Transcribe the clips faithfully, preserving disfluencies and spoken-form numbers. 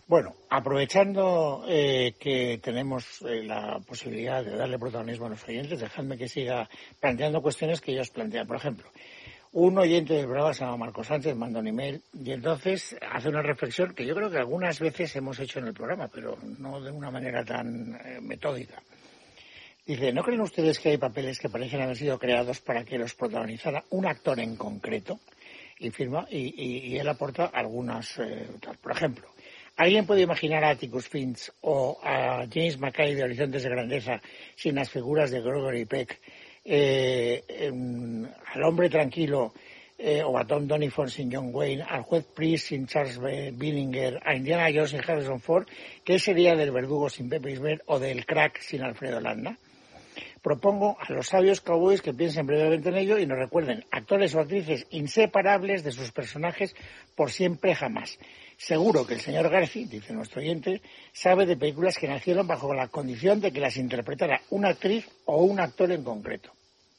Bueno, aprovechando eh, que tenemos eh, la posibilidad de darle protagonismo a los oyentes, dejadme que siga planteando cuestiones que ellos plantean. Por ejemplo, un oyente del programa se llama Marcos Sánchez, manda un email y entonces hace una reflexión que yo creo que algunas veces hemos hecho en el programa, pero no de una manera tan eh, metódica. Dice, ¿no creen ustedes que hay papeles que parecen haber sido creados para que los protagonizara un actor en concreto? Y firma y, y, y él aporta algunas, eh, por ejemplo, ¿alguien puede imaginar a Atticus Finch o a James Mackay de Horizontes de Grandeza sin las figuras de Gregory Peck, eh, eh, al hombre tranquilo eh, o a Tom Doniphan sin John Wayne, al juez Priest sin Charles Billinger, a Indiana Jones sin Harrison Ford? ¿Qué sería del verdugo sin Pepe Isbert o del crack sin Alfredo Landa? Propongo a los sabios cowboys que piensen brevemente en ello y nos recuerden actores o actrices inseparables de sus personajes por siempre jamás. Seguro que el señor Garci, dice nuestro oyente, sabe de películas que nacieron bajo la condición de que las interpretara una actriz o un actor en concreto.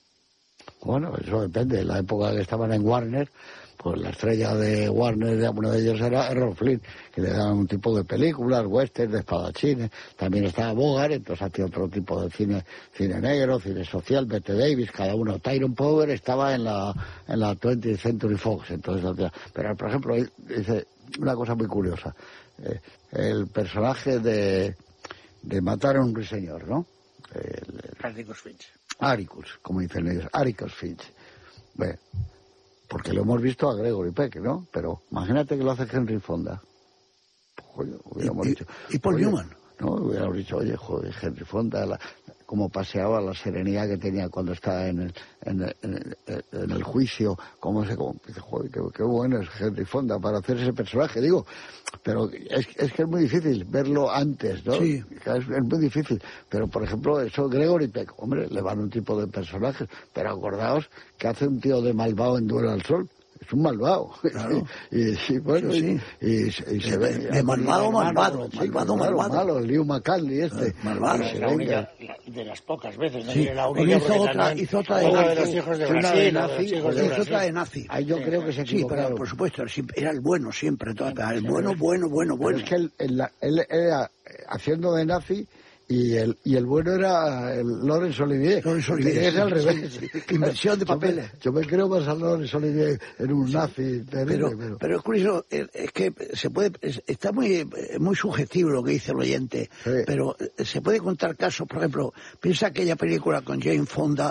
Bueno, eso depende. En la época que estaban en Warner, pues la estrella de Warner, uno de ellos era Errol Flynn, que le daban un tipo de películas, western, de espadachines. También estaba Bogart, entonces hacía otro tipo de cine, cine negro, cine social, Bette Davis, cada uno. Tyrone Power estaba en la en la twentieth Century Fox, entonces hacía. Pero, por ejemplo, dice una cosa muy curiosa. Eh, el personaje de, de Matar a un ruiseñor, ¿no? Atticus Finch. Atticus, como dicen ellos, Atticus Finch. Bueno, porque lo hemos visto a Gregory Peck, ¿no? Pero imagínate que lo hace Henry Fonda. Pues, oye, hubiéramos y, dicho... Y, y Paul oye, Newman. No, hubiéramos dicho, oye, joder, Henry Fonda, la, cómo paseaba, la serenidad que tenía cuando estaba en el, en el, en el, en el juicio, cómo se... Cómo, joder, qué, qué bueno es Henry Fonda para hacer ese personaje, digo. Pero es, es que es muy difícil verlo antes, ¿no? Sí. Es, es muy difícil. Pero, por ejemplo, eso Gregory Peck, hombre, le van un tipo de personajes. Pero acordaos que hace un tío de malvado en Duelo al Sol. Es un malvado. Claro. y, y bueno, sí, sí. Y, y, y se de, ve... De, de malvado, malvado, sí, malvado, claro, malvado. malo, el Liu McCartney este. Ah, malvado. Es la única, la, de las pocas veces, no Sí. diré la única, hizo porque otra, también hizo otra de uno nazi. de los hijos de Una Brasil, de uno de nazi, los hijos de hizo Brasil. otra de nazi. Ahí yo Sí, creo que se Sí, equivocaron. pero por supuesto, era el bueno siempre, toda, el bueno, bueno, bueno, Pero bueno. es que él, él, él era haciendo de nazi y el y el bueno era el Laurence Olivier. Laurence Olivier, que es sí, al revés. sí. Inversión de papeles. Yo me, yo me creo más a Laurence Olivier en un Sí. nazi terrible. Pero, Pero, pero es curioso, es que se puede, está muy, muy subjetivo lo que dice el oyente, Sí. pero se puede contar casos, por ejemplo, piensa aquella película con Jane Fonda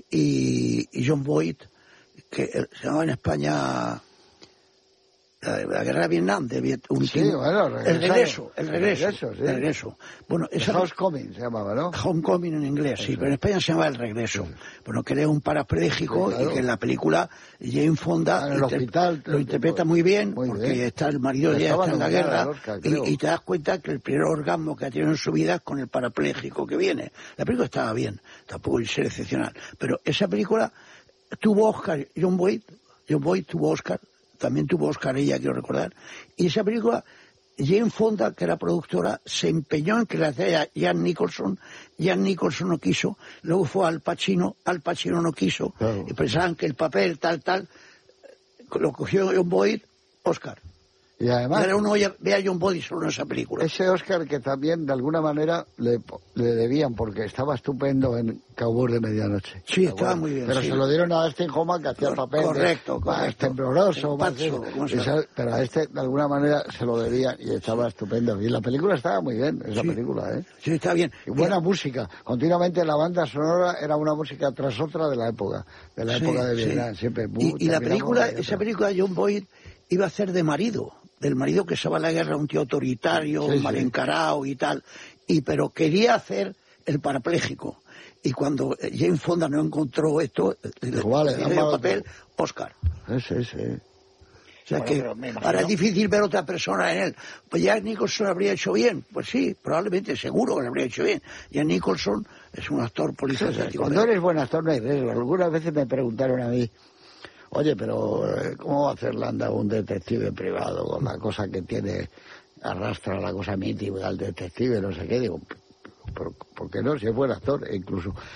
y, y John Boyd, que se llamaba en España la, la guerra de Vietnam, de Viet, un sí, tiempo, bueno, el regreso, el regreso, el regreso, sí. el regreso. Bueno, The esa Housecoming se llamaba, ¿no? Homecoming en inglés, sí, Eso. pero en España se llama El Regreso. Bueno, que era un parapléjico Sí, claro. y que en la película Jane Fonda En el inter- hospital, lo interpreta muy bien, muy porque bien. está el marido de ella Estaba está en la nominada guerra al Oscar, y, creo. y te das cuenta que el primer orgasmo que ha tenido en su vida es con el parapléjico que viene. La película estaba bien, tampoco es ser excepcional, pero esa película tuvo Oscar, John Boyd, John Boyd tuvo Oscar, también tuvo Oscar ella, quiero recordar, y esa película, Jane Fonda, que era productora, se empeñó en que la hiciera Jan Nicholson, Jan Nicholson no quiso, luego fue Al Pacino, Al Pacino no quiso, Claro. y pensaban que el papel tal, tal, lo cogió John Boyd, Oscar. Y Y además, ahora uno oye- ve a John Boyd solo en esa película. ese Oscar que también de alguna manera le, le debían, porque estaba estupendo en Cowboy de Medianoche. Sí, ¿De estaba acuerdo? muy bien, Pero sí. se lo dieron a Dustin Hoffman, que hacía el Cor- papel correcto, de, más correcto. tembloroso, El más Pacho, eso. ¿cómo se Y llama? se- pero a este de alguna manera se lo debían y estaba estupendo. Y la película estaba muy bien, esa Sí. película, ¿eh? Sí, está bien. Y buena Mira, música. Continuamente la banda sonora era una música tras otra de la época, de la sí, época de sí. Vietnam, siempre. Y, y la terminamos película, con esa película de John Boyd iba a ser de marido, del marido que se va a la guerra, un tío autoritario, Sí, sí. mal encarado y tal, y pero quería hacer el parapléjico. Y cuando eh, Jane Fonda no encontró esto, le Dijo, vale, le dio dame el otro. papel, Oscar. Ese, ese. O sea Bueno, que pero me imagino- ahora es difícil ver otra persona en él. Pues Jack Nicholson habría hecho bien. Pues sí, probablemente, seguro que lo habría hecho bien. Jack Nicholson es un actor Sí, sí. polifacético. Cuando eres buen actor no hay riesgo. Algunas veces me preguntaron a mí, oye, pero eh, ¿cómo va a hacer Landa un detective privado con la cosa que tiene, arrastra la cosa mítica al detective, no sé qué? Digo, ¿por, por qué no? Si es buen actor, e incluso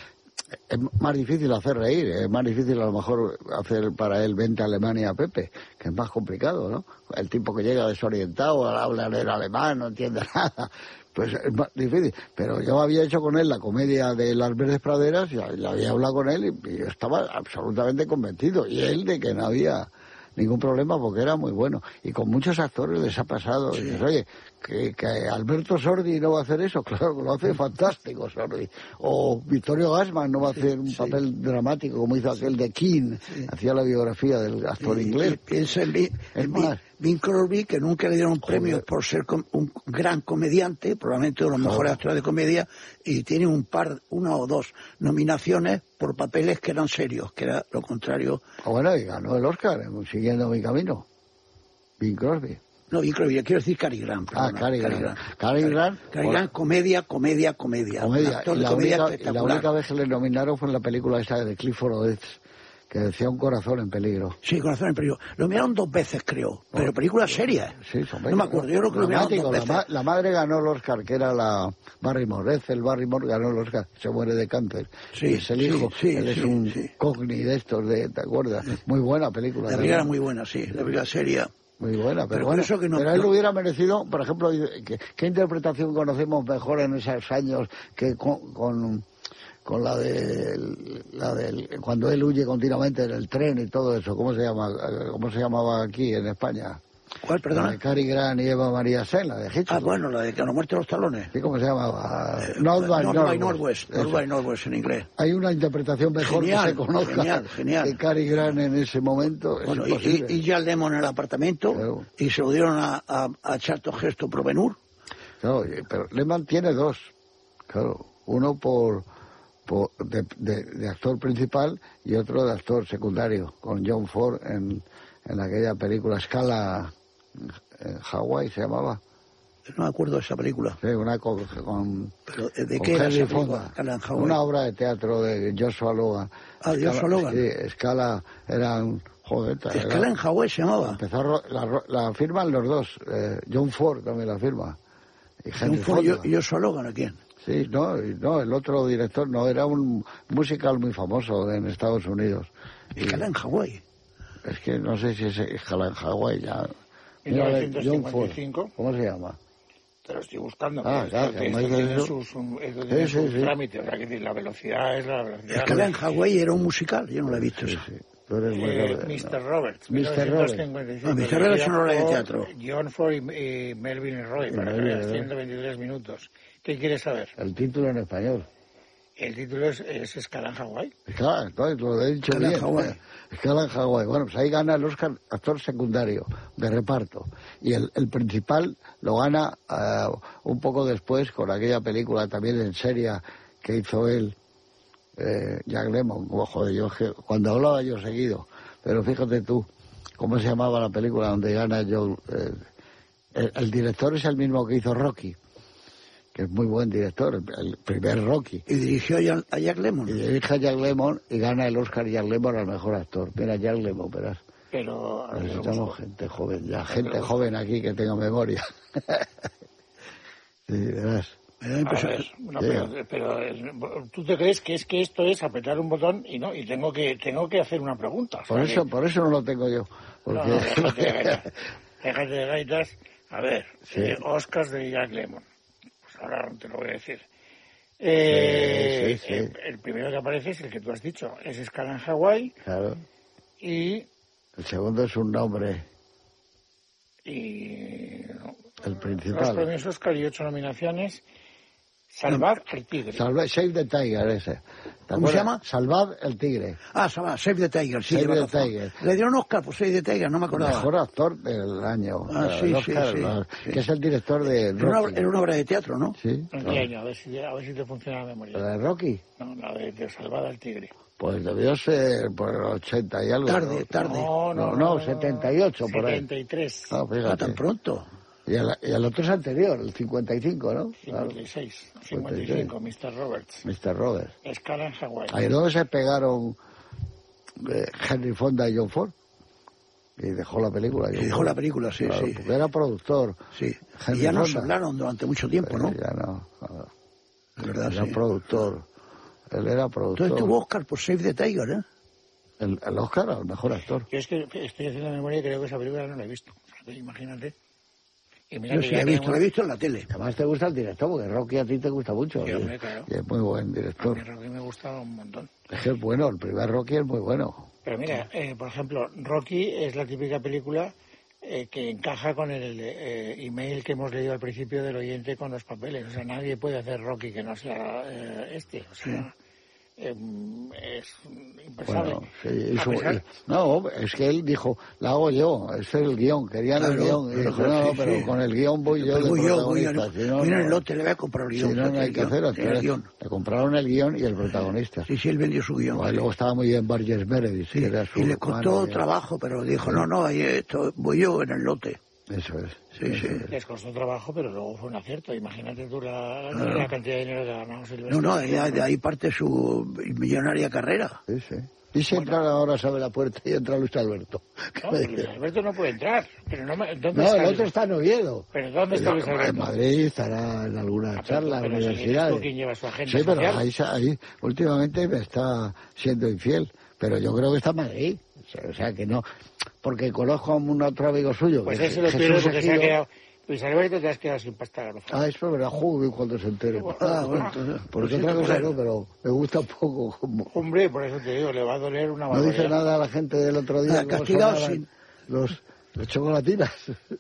es más difícil hacer reír, es más difícil a lo mejor hacer para él Vente a Alemania a Pepe, que es más complicado, ¿no? El tipo que llega desorientado, habla en alemán, no entiende nada, pues es más difícil. Pero yo había hecho con él la comedia de Las Verdes Praderas, y le había hablado con él y, y yo estaba absolutamente convencido, y él de que no había ningún problema porque era muy bueno. Y con muchos actores les ha pasado. Sí. Y dices, oye, que, que Alberto Sordi no va a hacer eso. Claro que lo hace fantástico Sordi. O Vittorio Gassman no va a hacer sí, un sí. papel dramático como hizo aquel de King. Sí. Hacía la biografía del actor sí, inglés. Piensa en, Bing, en Bing Crosby, que nunca le dieron premios por ser com un gran comediante, probablemente uno de los mejores actores de comedia, y tiene un par, una o dos nominaciones por papeles que eran serios, que era lo contrario. Ah, bueno, y ganó el Oscar, Siguiendo mi camino. Bing Crosby. No, Bing Crosby, quiero decir Cary Grant. Ah, Cary Grant. Cary Grant. Cary Grant, comedia, comedia, comedia. Comedia. Y la, comedia única, y la única vez que le nominaron fue en la película esa de Clifford Odets, que decía Un corazón en peligro. Sí, Corazón en peligro. Lo miraron dos veces, creo, pero películas serias. Sí, son No me acuerdo, yo creo que lo miraron dos veces. La, ma la madre ganó el Oscar, que era la Barrymore. Ethel Barrymore ganó el Oscar, se muere de cáncer. Sí, es el hijo, sí, él sí, es un sí. cogni de estos, de, ¿te acuerdas? Sí. Muy buena película. La película era muy buena, sí, la película seria. Muy buena, pero, pero bueno, eso que no, pero él no... hubiera merecido, por ejemplo, ¿qué, qué interpretación conocemos mejor en esos años que con... con con la de la del cuando él huye continuamente en el tren y todo eso? ¿Cómo se llama? ¿Cómo se llamaba aquí en España? ¿Cuál, perdona? La de Cary Grant y Eva María Sen, la de Hitchcock. Ah, bueno, la de que no muerte los talones. Sí, ¿cómo se llamaba? Eh, North by Northwest. Northwest, North by Northwest en inglés. Hay una interpretación mejor genial, que se conozca genial, genial. de Cary Grant en ese momento. Bueno, es y, y, y Jack Lemmon en el apartamento, claro. Y se lo dieron a, a, a Charlton Heston por Ben-Hur. Claro, pero Lemmon tiene dos, claro, uno por... De, de, de actor principal y otro de actor secundario, con John Ford en, en aquella película Escala en Hawái, se llamaba. No me acuerdo de esa película. Sí, una con, con, ¿Pero de con qué era esa Fonda, en una obra de teatro de Joshua Logan. Ah, Escala, Joshua Logan. Sí, Escala era un... Joder, Escala era, en Hawái se llamaba. Empezó, la, la firman los dos, eh, John Ford también la firma. Y John Ford y Joshua Logan, ¿a quién? Sí, no, no, el otro director no, era un musical muy famoso en Estados Unidos. Escala en Hawái. Es que no sé si es Escala en Hawái ya. mil novecientos cincuenta y cinco. ¿Cómo se llama? Te lo estoy buscando. Ah, claro, esto, esto tiene sus, un, esto sí, tiene sí, sus sí. trámites. O sea, que la velocidad es la velocidad. Escala en Hawái era un musical, yo no lo he visto sí, eso. Sí. Tú eres muy eh, mister Roberts. mister Roberts. No, mister Roberts es una obra de teatro. John Ford y, y Melvin y Roy, para que veas, ciento veintitrés minutos. ¿Qué quieres saber? El título en español. El título es, es Escala en Hawái. Escala, lo he dicho Escala bien. En Hawái. Escala en Hawái. Bueno, pues ahí gana el Oscar actor secundario, de reparto. Y el, el principal lo gana uh, un poco después con aquella película también en serie que hizo él, eh, Jack Lemmon. Oh, joder, yo, cuando hablaba yo seguido. Pero fíjate tú, ¿cómo se llamaba la película donde gana Joe? Eh, el, el director es el mismo que hizo Rocky, que es muy buen director, el primer Rocky. Y dirigió a Jack Lemmon. Y dirige a Jack Lemmon y gana el Oscar Jack Lemmon al mejor actor. Mira, Jack Lemmon, verás. Pero... Necesitamos gente joven, ya, gente joven aquí que tenga memoria. Sí, verás. A ver, no, pero, pero tú te crees que es que esto es apretar un botón y no, y tengo que tengo que hacer una pregunta. Por eso, que... por eso no lo tengo yo. Porque... No, no, déjate de gaitas. Déjate de gaitas. A ver, sí. eh, Oscars de Jack Lemmon. Pues ahora te lo voy a decir. Eh, sí, sí, sí. Eh, el primero que aparece es el que tú has dicho, es Escala en Hawái. Claro. Y... El segundo es un nombre. Y... No, el principal. Dos premios Oscar y ocho nominaciones. Salvad al tigre. Salvad, Save the Tiger, ese. ¿Cómo se llama? Salvad el tigre. Ah, Salvad, Save the Tiger, sí. Save the Tiger. Le dieron Oscar por Save the Tiger, no me acordaba. Mejor actor del año. Ah, sí, Oscar, sí, la, sí. Que es el director de Rocky. Era una, era una obra de teatro, ¿no? Sí. ¿En qué año? A ver si, a ver si te funciona la memoria. ¿La de Rocky? No, la de, de Salvad al tigre. Pues debió ser por el ochenta y algo. Tarde, ¿no? tarde. No, no, no, no, no setenta y ocho por ahí. setenta y tres. No, fíjate. No tan pronto. Y el, y el otro es anterior, el cincuenta y cinco, ¿no? cincuenta y seis, cincuenta y cinco, mister Roberts. mister Roberts. Escala en Hawái. Ahí donde se pegaron eh, Henry Fonda y John Ford. Y dejó la película. Y dejó Ford. la película, sí, claro, sí. Porque era productor. Sí. Henry y ya Fonda. nos hablaron durante mucho tiempo, ¿no? Eh, ya no. no. De verdad, era sí. productor. Él era productor. Entonces tuvo Oscar por Save the Tiger, ¿eh? El, el Oscar al mejor actor. Yo es que estoy haciendo memoria y creo que esa película no la he visto. O sea, que imagínate. Y mira Yo que sí ya la he visto, tenemos- la he visto en la tele. Además te gusta el director, porque Rocky a ti te gusta mucho. Sí, y- hombre, claro. Y es muy buen A mí director. Rocky me gusta un montón. Es que es bueno, el primer Rocky es muy bueno. Pero mira, eh, por ejemplo, Rocky es la típica película eh, que encaja con el eh, email que hemos leído al principio del oyente con los papeles. O sea, nadie puede hacer Rocky que no sea eh, este. O sea, eh, es impensable. Bueno, sí, y A su- pesar- y- no, es que él dijo, la hago yo, este es el guión, querían el Claro, guión. Y pero dijo, sí, no, no, sí. pero con el guión voy yo Pero de voy yo, voy a, protagonista. Si no, mira no- el lote, le voy a comprar el si guión. no, no hay el que guión, hacerlo. el Entonces, guión. le compraron el guión y el protagonista. Sí, sí, él vendió su guión. Bueno, y luego estaba muy bien Burgess Meredith, Sí, que era su y le costó manager. trabajo, pero dijo, no, no, ahí esto, voy yo en el lote. Eso es. Sí, eso sí. es. Les costó trabajo, pero luego fue un acierto. Imagínate tú la, la, la cantidad de dinero que ha ganado Silvestre. No, no, de, de ahí parte su millonaria carrera. Sí, sí. Y si entra ahora, sabe la puerta y entra Luis Alberto. No, Luis Alberto no puede entrar. Pero no, me- ¿dónde No, está el Luis- otro está en Oviedo. ¿Pero dónde está Luis En Alberto? Madrid estará en alguna Ah, pero- charla, pero si eres universidades. tú quien lleva su agenda Sí, pero social. ahí, ahí últimamente me está siendo infiel. Pero yo creo que está en Madrid. O sea, o sea, que no. Porque conozco a un otro amigo suyo. Pues que ese lo Jesús pierde porque se ha Ejido. quedado... Luis Alberto, te has quedado sin pasta garofal. Ah, eso me la juego cuando se entere. Ah, bueno, entonces, Porque pues otra sí, cosa pues, no, pero me gusta un poco como... Hombre, por eso te digo, le va a doler una No barbaridad. dice nada a la gente del otro día. Ah, cómo castigado sonaban sin- Los, los chocolatinas.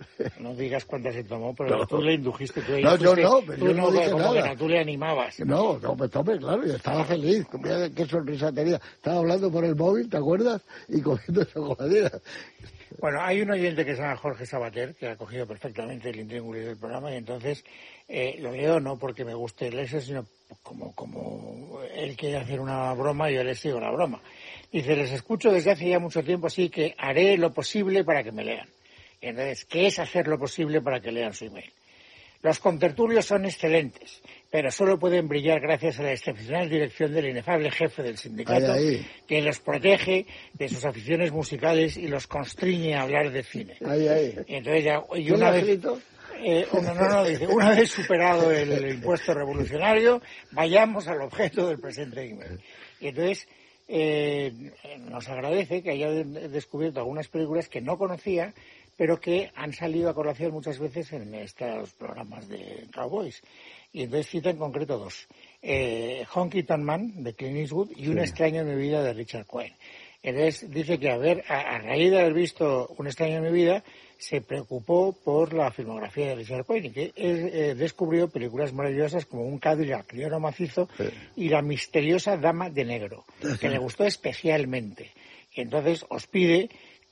No digas cuántas se tomó, pero tú le indujiste. Tú le No, yo indujiste- no, pero tú yo no dije como que nada. no, tú le animabas. No, no, pues hombre, claro, yo estaba feliz. Mira qué sonrisa tenía. Estaba hablando por el móvil, ¿te acuerdas? Y comiendo chocolatinas. Bueno, hay un oyente que se llama Jorge Sabater, que ha cogido perfectamente el intríngulis del programa, y entonces eh, lo leo no porque me guste leerse, sino como, como él quiere hacer una broma y yo le sigo la broma. Dice, les escucho desde hace ya mucho tiempo, así que haré lo posible para que me lean. Y entonces, ¿qué es hacer lo posible para que lean su email? Los contertulios son excelentes, pero solo pueden brillar gracias a la excepcional dirección del inefable jefe del sindicato, Ahí, ahí. que los protege de sus aficiones musicales y los constriñe a hablar de cine. Ahí, ahí. Y entonces ya, y ¿Quién lo una ha vez, escrito? eh, una, no, no, dice, una vez superado el impuesto revolucionario, vayamos al objeto del presente email. Y entonces eh, nos agradece que haya de- descubierto algunas películas que no conocía, pero que han salido a colación muchas veces en estos programas de Cowboys. Y entonces cita en concreto dos. Eh, Honky Tonk Man, de Clint Eastwood, y Un extraño en mi vida, de Richard Cohen. Entonces dice que a, ver, a, a raíz de haber visto Un extraño en mi vida, se preocupó por la filmografía de Richard Cohen y que él, eh, descubrió películas maravillosas como Un Cadillac negro macizo Sí. y La misteriosa dama de negro, que le gustó especialmente. Y entonces os pide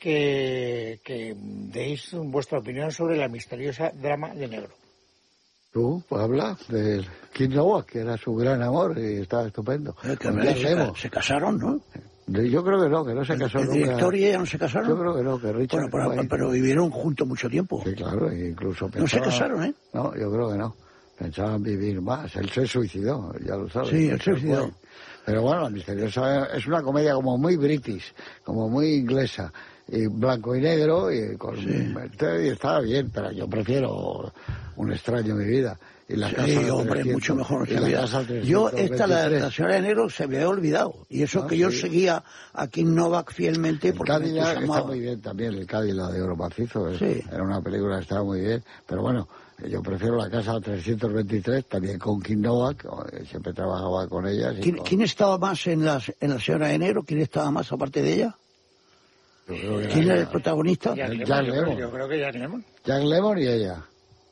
que, que deis vuestra opinión sobre La misteriosa dama de negro. Tú, pues habla del King Novak, que era su gran amor y estaba estupendo. Eh, que Con me- Jack se, ca- Lemmon. se casaron, ¿no? Yo creo que no, que no se casó ¿El nunca. director y ella no se casaron? Yo creo que no, que Richard Bueno, pero, Cohen- pero vivieron juntos mucho tiempo. Sí, claro, e incluso No se pensaba- casaron, ¿eh? No, yo creo que no. Pensaban vivir más. Él se suicidó, ya lo sabes. Sí, él se suicidó. Pero bueno, La misteriosa es una comedia como muy british, como muy inglesa. Y blanco y negro, y, con, y estaba bien, pero yo prefiero Un extraño en mi vida. Y la Sí, casa de hombre, trescientos, mucho mejor. y la Mira, casa yo, esta, la, trescientos veintitrés. la señora de enero, se me había olvidado. Y eso Ah, que yo sí. seguía a Kim Novak fielmente El porque me Cadillac está entusiasmaba. muy bien también, el Cadillac de Oro Macizo. es- Sí. Era una película que estaba muy bien, pero bueno, yo prefiero la casa trescientos veintitrés, también con Kim Novak, que siempre trabajaba con ellas. y ¿Quién, con- quién estaba más en la, en la señora de enero? ¿Quién estaba más aparte de ella? yo creo que ¿Quién era era el protagonista? Jack Jack Lemmon, yo, creo, Lemmon. yo creo que Jack Lemmon. Jack Lemmon y ella.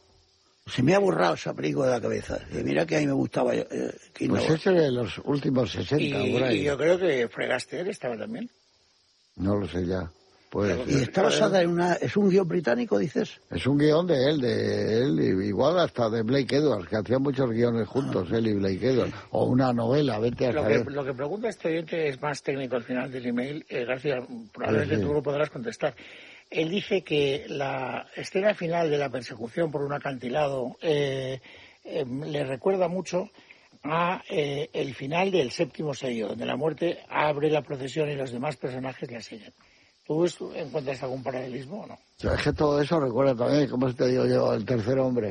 Se me ha borrado esa película de la cabeza. Y mira que a mí me gustaba eh, Kim Pues Novak. ese de los últimos sesenta, Y, por ahí. y yo creo que Fred Astaire estaba también. No lo sé ya. Puede Pero- Y ser. está basada en una... ¿Es un guión británico, dices? Es un guión de él, de él, y igual hasta de Blake Edwards, que hacían muchos guiones juntos, él y Blake Edwards. O una novela, vete a Lo que, saber. lo que pregunta este oyente es más técnico al final del email. Eh, García, probablemente Sí, sí. tú lo podrás contestar. Él dice que la escena final de la persecución por un acantilado eh, eh, le recuerda mucho a eh, el final del séptimo sello, donde la muerte abre la procesión y los demás personajes la siguen. ¿Tú es- encuentras algún paralelismo o no? O sea, es que todo eso recuerda también, como te digo yo, el tercer hombre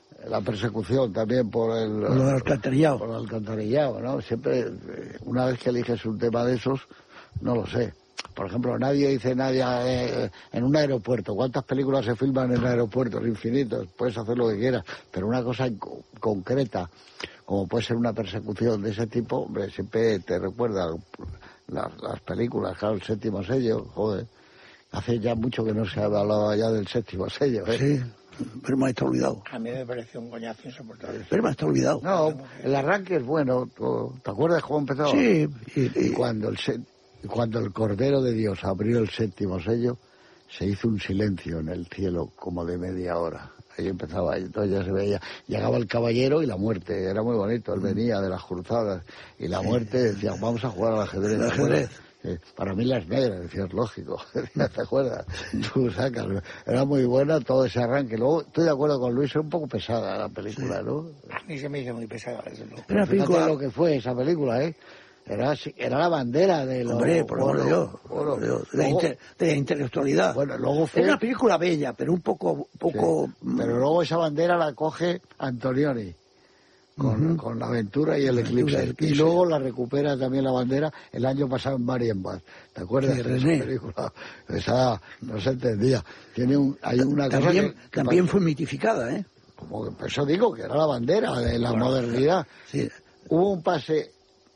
la persecución también por el... Por lo del alcantarillado. Por el alcantarillado, ¿no? Siempre, una vez que eliges un tema de esos, no lo sé. Por ejemplo, nadie dice nadie eh, en un aeropuerto. ¿Cuántas películas se filman en aeropuertos infinitos? Puedes hacer lo que quieras, pero una cosa co- concreta, como puede ser una persecución de ese tipo, hombre, siempre te recuerda las, las películas, claro, el séptimo sello, joder. Hace ya mucho que no se ha hablado ya del séptimo sello, ¿eh? Sí, pero me está olvidado. A mí me pareció un coñazo insoportable. Pero me está olvidado. No, el arranque es bueno. ¿Te acuerdas cómo empezaba? Sí. Y, y, y cuando el se- cuando el Cordero de Dios abrió el séptimo sello, se hizo un silencio en el cielo como de media hora. Ahí empezaba, y entonces ya se veía. Llegaba el caballero y la muerte. Era muy bonito. Él venía de las cruzadas y la muerte decía, vamos a jugar al ajedrez. El ajedrez. Eh, para mí las negras, decías, lógico, ¿te acuerdas? Tú sacas, era muy buena todo ese arranque. Luego, estoy de acuerdo con Luis, era un poco pesada la película, sí. ¿no? A mí se me hizo muy pesada, desde luego. Era película... lo que fue esa película, ¿eh? Era, era la bandera de los... Hombre, por lo Dios, bueno, de, la inter, de la intelectualidad. Bueno, luego fue... Era una película bella, pero un poco... poco sí, pero luego esa bandera la coge Antonioni. Con, uh-huh. con la aventura y el la eclipse. El eclipse. Y luego la recupera también la bandera el año pasado en Marienbad. ¿Te acuerdas sí, de esa película? Esa no se entendía. Tiene un, hay una también, cosa que, que también pasó. Fue mitificada, ¿eh? Como que, eso digo, que era la bandera de la bueno, modernidad. Sí. Hubo un pase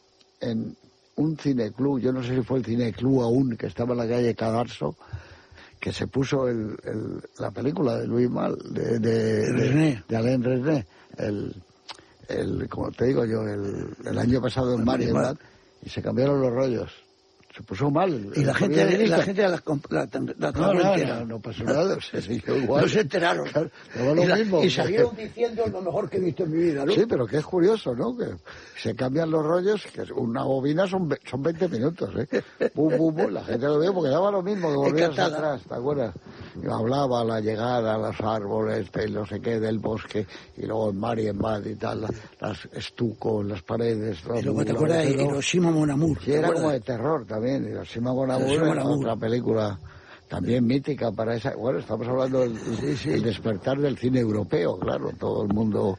en un cineclub, yo no sé si fue el cineclub aún, que estaba en la calle Cadarso, que se puso el, el, la película de Louis Mal, de, de, de, de Alain Resnais, el... El, como te digo yo, el, el año pasado en Marienbad, y se cambiaron los rollos. Se puso mal. El, y la gente, la gente la, la, la, la no, no, no, no pasó nada. Se siguió igual. No se enteraron. Claro, lo y, la, mismo, y salieron diciendo lo mejor que he visto en mi vida, ¿no? Sí, pero que es curioso, ¿no? Que se cambian los rollos, que una bobina son, son veinte minutos, ¿eh? Bum, bum, bum, la gente lo vio porque daba lo mismo que volvías atrás, ¿te acuerdas? Yo hablaba la llegada, los árboles, el no sé qué, del bosque, y luego en Marienbad y tal, las, las estucos, las paredes... Y luego te acuerdas de Hiroshima Mon Amour. Sí, era como de terror también, Hiroshima Mon Amour era otra película también mítica para esa... Bueno, estamos hablando del sí, sí. el despertar del cine europeo, claro, todo el mundo...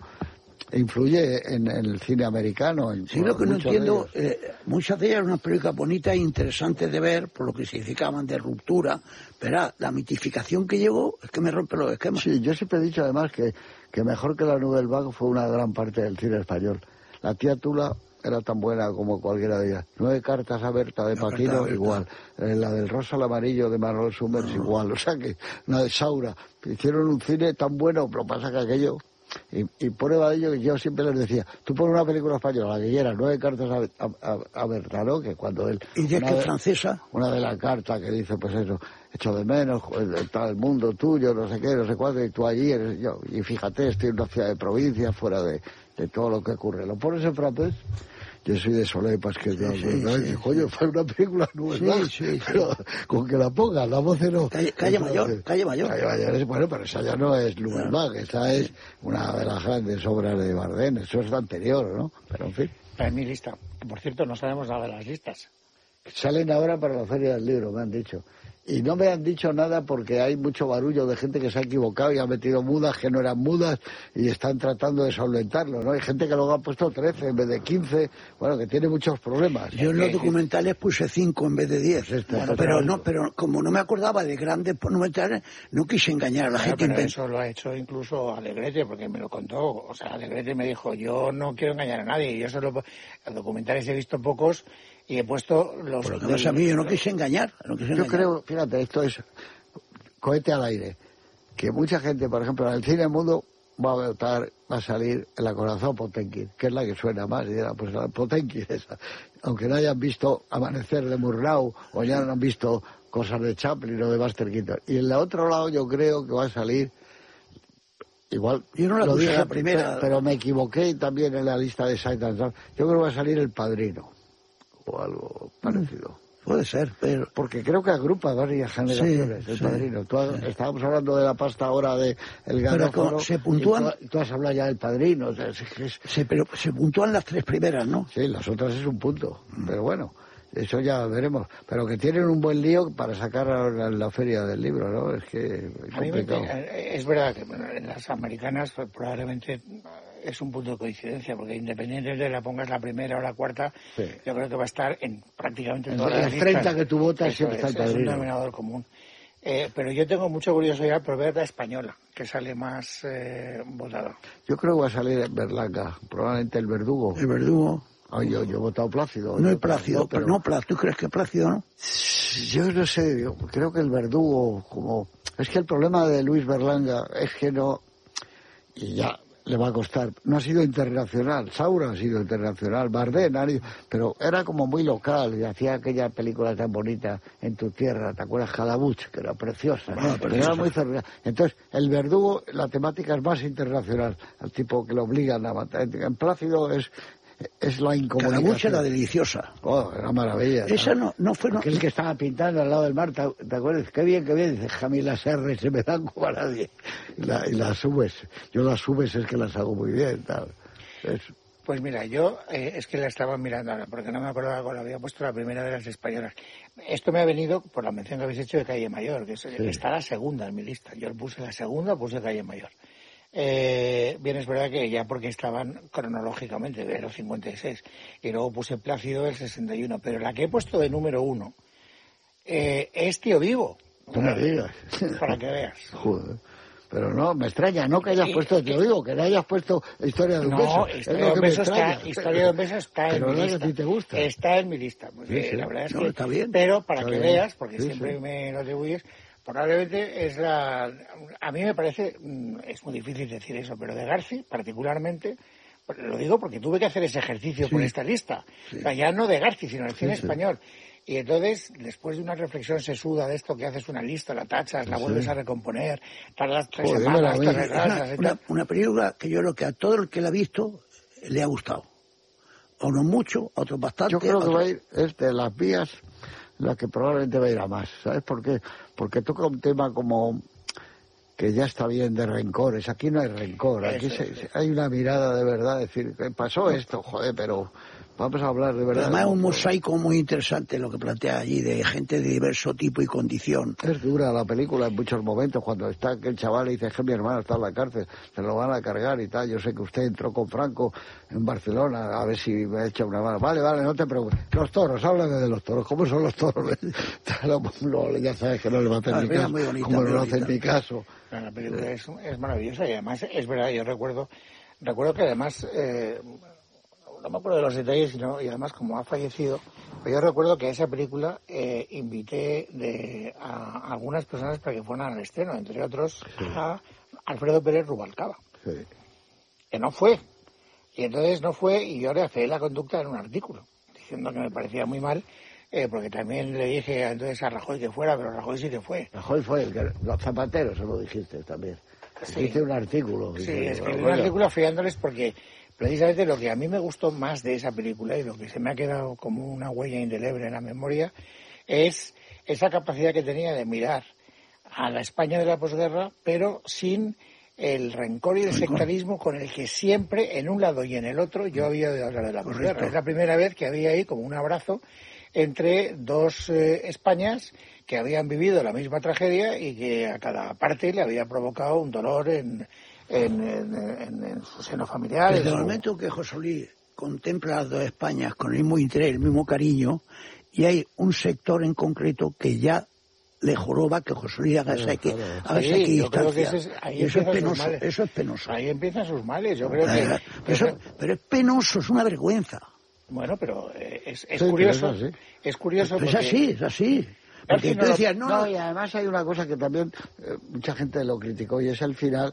influye en, en el cine americano. En, sí, lo que no entiendo, eh, muchas de ellas eran unas películas bonitas e interesantes de ver, por lo que significaban de ruptura, pero la mitificación que llegó es que me rompe los esquemas. Sí, yo siempre he dicho además que, que mejor que la Nouvelle Vague fue una gran parte del cine español. La tía Tula era tan buena como cualquiera de ellas. Nueve cartas a Berta de Paquino, igual. Eh, la del rosa al amarillo de Manuel Summers, no. igual. O sea que, la de Saura. Hicieron un cine tan bueno, pero pasa que aquello... Y, y prueba de ello que yo siempre les decía, tú pones una película española, la que quieras, nueve cartas a, a, a Berta, ¿no? Que cuando él... ¿Y de qué francesa? Una de las cartas que dice, pues eso, echo de menos, está el mundo tuyo, no sé qué, no sé cuánto, y tú allí eres yo. Y fíjate, estoy en una ciudad de provincia, fuera de, de todo lo que ocurre. Lo pones en francés... Yo soy de Solepas, que sí, sí, ¿no? Sí, coño, fue una película nueva, sí, sí, pero con que la ponga, la voz no... Calle, calle Mayor, Calle Mayor. Calle Mayor es, bueno, pero esa ya no es Nouvelle Vague, esa es una de las grandes obras de Bardem, eso es la anterior, ¿no? Pero en fin. Para mi lista, que por cierto no sabemos nada de las listas. Salen ahora para la Feria del Libro, me han dicho. Y no me han dicho nada porque hay mucho barullo de gente que se ha equivocado y ha metido mudas que no eran mudas y están tratando de solventarlo, ¿no? Hay gente que luego ha puesto trece en vez de quince, bueno, que tiene muchos problemas. Yo en los documentales puse cinco en vez de diez, este, bueno, pero no, pero como no me acordaba de grandes documentales, no quise engañar a la bueno, gente. Pero eso lo ha hecho incluso Alegrete, porque me lo contó. O sea, Alegrete me dijo, yo no quiero engañar a nadie, yo solo los documentales he visto pocos y he puesto los... Por lo que pasa a mí, yo no quise engañar. No quise yo engañar. creo, fíjate, esto es cohete al aire, que mucha gente, por ejemplo, en el cine mundo va a votar, va a salir el acorazado Potemkin, que es la que suena más, y dirá, pues la Potemkin esa. Aunque no hayan visto Amanecer de Murnau, o ya no han visto cosas de Chaplin o de Buster Keaton. Y en el otro lado yo creo que va a salir... Igual, yo no la lo puse dije, la primera, pero, pero me equivoqué también en la lista de Sight and Sound. Yo creo que va a salir El Padrino o algo parecido. Mm, puede ser, pero... Porque creo que agrupa varias generaciones, sí, El sí, Padrino. Tú has, sí. Estábamos hablando de la pasta ahora de El Garofalo. Se puntúan... Tú, tú has hablado ya del Padrino. O sea, es, es... Sí, pero se puntúan las tres primeras, ¿no? Sí, las otras es un punto. Mm. Pero bueno, Eso ya veremos. Pero que tienen un buen lío para sacar ahora la feria del libro, ¿no? Es que es A mí me, es verdad que bueno, en las americanas pues, probablemente es un punto de coincidencia, porque independientemente de la pongas la primera o la cuarta, sí. yo creo que va a estar en prácticamente en todas las listas. treinta que tú votas siempre está el padrino. Es un padrino. denominador común. Eh, pero yo tengo mucha curiosidad por ver la española, que sale más eh, votada. Yo creo que va a salir Berlanga, probablemente el Verdugo. El Verdugo. Ay, yo, yo he votado Plácido. No es Plácido, pero no, Plácido. ¿Tú crees que es Plácido, no? Yo no sé, yo creo que el Verdugo, como... Es que el problema de Luis Berlanga es que no... Y ya le va a costar. No ha sido internacional. Saura ha sido internacional. Bardem ha ido... Pero era como muy local y hacía aquella película tan bonita En tu tierra. ¿Te acuerdas? Calabuch, que era preciosa. ¿no? Pero era muy cerrada. Entonces, el Verdugo, la temática es más internacional. Al tipo que lo obligan a matar. En Plácido es... Es la incomunicación. Calabuch era deliciosa. Oh, era maravilla. Esa no, no fue... No... Aquel que estaba pintando al lado del mar, ¿te, te acuerdas? Qué bien, qué bien. Dice, a mí las R se me dan como a nadie. Y, la, y las subes. Yo las subes es que las hago muy bien. Tal. Es... Pues mira, yo eh, es que la estaba mirando ahora, porque no me acordaba cuando había puesto la primera de las españolas. Esto me ha venido por la mención que habéis hecho de Calle Mayor, que es, sí. está la segunda en mi lista. Yo puse la segunda, puse Calle Mayor. Eh, bien, es verdad que ya porque estaban cronológicamente de los cincuenta y seis y luego puse Plácido del sesenta y uno, pero la que he puesto de número uno eh, es Tío Vivo. No me digas. Para que veas. Joder. Pero no, me extraña, no que hayas puesto, te lo digo, que no hayas puesto Historia de un no, beso. No, Historia de un beso está, Historia de un beso está pero en mi lista. Pero a ti te gusta. Está en mi lista. Pues, sí, sí. La verdad es no, que está bien. Pero para está que bien. veas, porque sí, siempre sí. me lo atribuyes, probablemente es la... A mí me parece, es muy difícil decir eso, pero de Garci, particularmente, lo digo porque tuve que hacer ese ejercicio sí. por esta lista. Sí. O sea, ya no de Garci, sino del cine sí, sí. español. Y entonces, después de una reflexión sesuda de esto, que haces una lista, la tachas, la sí. vuelves a recomponer, tardas tres Joder, semanas, te una, retrasas... una, una película que yo creo que a todo el que la ha visto le ha gustado. A unos mucho, a otros bastante. Yo creo que otros... va a ir, es de las vías, la que probablemente va a ir a más. ¿Sabes por qué? Porque toca un tema como... que ya está bien de rencores. Aquí no hay rencor, aquí eso, se, eso. hay una mirada de verdad, decir, que pasó esto, joder, pero vamos a hablar de verdad. Además es un mosaico muy interesante lo que plantea allí, de gente de diverso tipo y condición. Es dura la película en muchos momentos, cuando está aquel chaval y dice que mi hermano está en la cárcel, se lo van a cargar y tal. Yo sé que usted entró con Franco en Barcelona, a ver si me echa una mano. Vale, vale, no te preocupes. Los toros, háblame de los toros. ¿Cómo son los toros? no, ya sabes que no le va a hacer ni caso, bonita, como no le hacen ni caso. La película es, es maravillosa y además es verdad, yo recuerdo recuerdo que además eh, no me acuerdo de los detalles sino, y además como ha fallecido, pero yo recuerdo que a esa película eh, invité de, a, a algunas personas para que fueran al estreno, entre otros sí. a Alfredo Pérez Rubalcaba, sí. que no fue, y entonces no fue y yo le afeé la conducta en un artículo diciendo que me parecía muy mal. Eh, porque también le dije entonces a Rajoy que fuera, pero Rajoy sí que fue. Rajoy fue el que... Los zapateros se lo dijiste también. Sí. Hice un artículo. Sí, escribí un artículo afeándoles porque precisamente lo que a mí me gustó más de esa película y lo que se me ha quedado como una huella indeleble en la memoria es esa capacidad que tenía de mirar a la España de la posguerra, pero sin el rencor y el sectarismo con el que siempre, en un lado y en el otro, yo había oído hablar de la posguerra. Es la primera vez que había ahí como un abrazo entre dos eh, Españas que habían vivido la misma tragedia y que a cada parte le había provocado un dolor en, en, en, en, en su seno familiar. Desde el su... momento que José Luis contempla las dos Españas con el mismo interés, el mismo cariño, y hay un sector en concreto que ya le joroba que José Luis haga esa sí, equidistancia. Eso, es, eso es penoso, eso es penoso. Ahí empiezan sus males, yo creo que... Eso, eso... Pero es penoso, es una vergüenza. Bueno, pero es, es sí, curioso, es, es curioso porque... Es así, es así. Porque tú decías, no, no, y además hay una cosa que también eh, mucha gente lo criticó y es el final,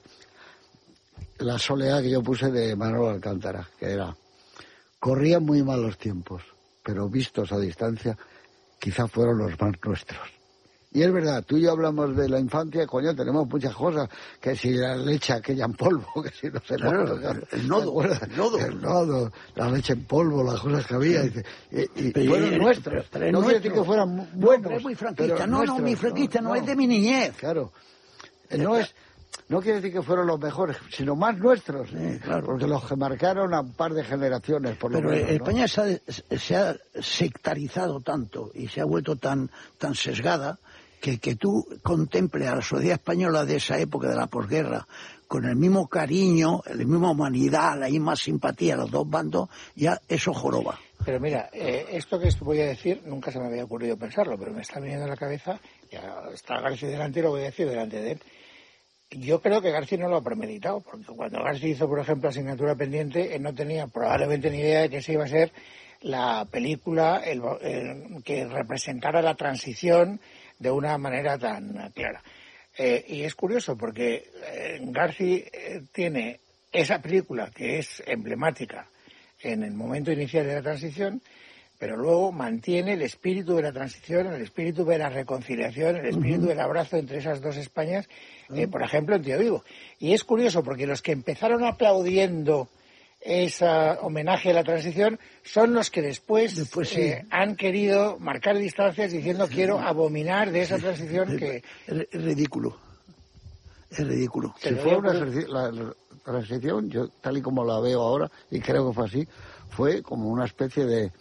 la soledad que yo puse de Manolo Alcántara, que era, corrían muy mal los tiempos, pero vistos a distancia, quizá fueron los más nuestros. Y es verdad, tú y yo hablamos de la infancia, coño, tenemos muchas cosas, que si la leche aquella en polvo, que si no sé, claro, claro, el nodo, el nodo, el nodo, la leche en polvo, las cosas que había, y, y, y fueron nuestros, pero no quiere decir que fueran buenos, no, es muy franquista, no, nuestros, no, mi franquista no, no, no es de mi niñez. Claro, no es, no quiere decir que fueron los mejores, sino más nuestros, sí, claro. Porque los que marcaron a un par de generaciones, por lo Pero menos, ¿no? España se ha, se ha sectarizado tanto y se ha vuelto tan, tan sesgada que, que tú contemples a la sociedad española de esa época de la posguerra con el mismo cariño, la misma humanidad, la misma simpatía a los dos bandos, ya eso joroba. Pero mira, eh, esto que voy a decir, nunca se me había ocurrido pensarlo, pero me está viniendo a la cabeza, ya está García delante y lo voy a decir delante de él. Yo creo que García no lo ha premeditado, porque cuando García hizo, por ejemplo, Asignatura Pendiente, él no tenía probablemente ni idea de que esa iba a ser la película el, el, que representara la transición de una manera tan clara. Eh, y es curioso porque eh, García eh, tiene esa película que es emblemática en el momento inicial de la transición, pero luego mantiene el espíritu de la transición, el espíritu de la reconciliación, el espíritu uh-huh. del abrazo entre esas dos Españas, eh, uh-huh. por ejemplo, en Tío Vivo. Y es curioso porque los que empezaron aplaudiendo ese homenaje a la transición son los que después, después sí. eh, han querido marcar distancias diciendo quiero abominar de esa transición que... Es ridículo. Es ridículo. Si fue una la, la transición, yo tal y como la veo ahora, y creo que fue así, fue como una especie de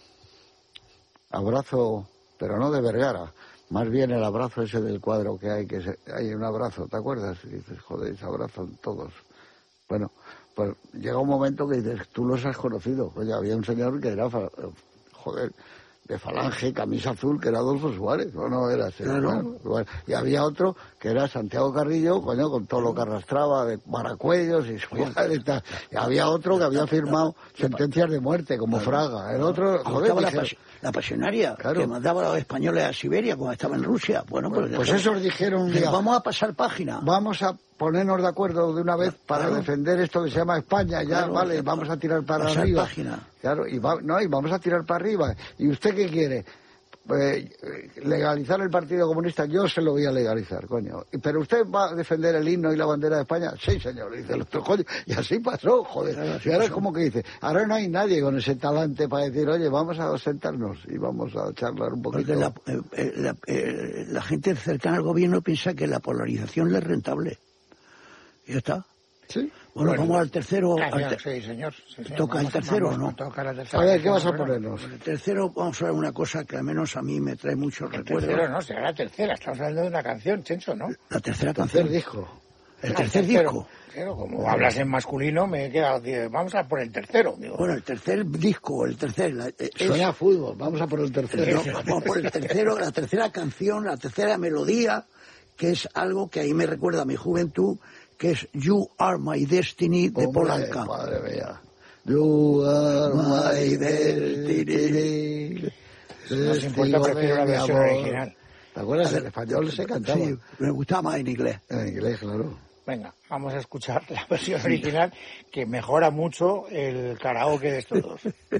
abrazo, pero no de Vergara, más bien el abrazo ese del cuadro que hay, que se, hay un abrazo, ¿te acuerdas? Y dices, joder, se abrazan todos. Bueno, pues llega un momento que dices, tú los has conocido. Oye, había un señor que era, joder, de Falange, camisa azul, que era Adolfo Suárez, ¿o no era ese? Claro. Bueno, y había otro que era Santiago Carrillo, coño, con todo lo que arrastraba de Baracuellos y Suárez y tal. Y había otro que había firmado sentencias de muerte, como Fraga. El otro, joder, la, pas la pasionaria, claro, que mandaba a los españoles a Siberia cuando estaba en Rusia. Bueno, pues, pues, pues esos dijeron un día, vamos a pasar página. Vamos a ponernos de acuerdo de una vez para claro. defender esto que se llama España, ya, claro, vale, vamos a tirar para pasar arriba. Página. Claro, y, va, no, y vamos a tirar para arriba. ¿Y usted qué quiere? Eh, legalizar el Partido Comunista, yo se lo voy a legalizar, coño. ¿Pero usted va a defender el himno y la bandera de España? Sí, señor, dice el otro, coño. Y así pasó, joder. Claro, así y ahora pasó. Es como que dice, ahora no hay nadie con ese talante para decir, oye, vamos a sentarnos y vamos a charlar un poquito. La, eh, la, eh, la gente cercana al gobierno piensa que la polarización le es rentable. Y ya está. Sí. Bueno, bueno, vamos al tercero. Gracias, al te... sí, señor. Sí, sí. ¿Toca vamos, el tercero vamos, o no? Toca la tercera. A ver, ¿qué vas a ponernos? El tercero, vamos a ver una cosa que al menos a mí me trae muchos el recuerdos. El tercero no, será la tercera. Estamos hablando de una canción, Chencho, ¿no? La tercera el canción. Tercer disco. El tercer disco. Claro, como hablas en masculino, me he quedado... Vamos a por el tercero, digo. Bueno, el tercer disco, el tercer... La, es... Suena a fútbol, vamos a por el tercero. No, vamos por el tercero, la tercera canción, la tercera melodía, que es algo que ahí me recuerda a mi juventud, que es You Are My Destiny de Paul Anka. Madre mía. You are my destiny. No se importa, prefiero la versión original. ¿Te acuerdas? En español se cantaba. Sí, me gustaba más en inglés. En inglés, claro. Venga, vamos a escuchar la versión original, que mejora mucho el karaoke de estos dos.